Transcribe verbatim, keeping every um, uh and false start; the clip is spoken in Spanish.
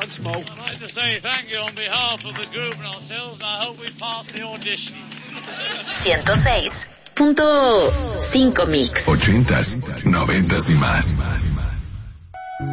once more. I'd like to say thank you on behalf of the group and ourselves, and I hope we pass the audition. ciento seis punto cinco Mix. Ochentas, noventas y más.